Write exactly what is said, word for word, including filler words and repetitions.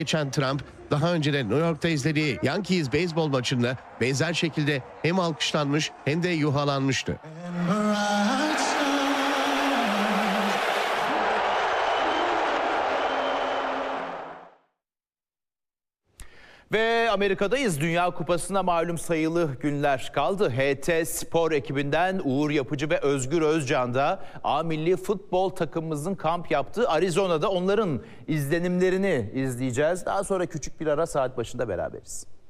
Geçen Trump daha önce de New York'ta izlediği Yankees beyzbol maçında benzer şekilde hem alkışlanmış hem de yuhalanmıştı. Ve Amerika'dayız. Dünya Kupası'na malum sayılı günler kaldı. H T Spor ekibinden Uğur Yapıcı ve Özgür Özcan da A Milli Futbol takımımızın kamp yaptığı Arizona'da onların izlenimlerini izleyeceğiz. Daha sonra küçük bir ara saat başında beraberiz.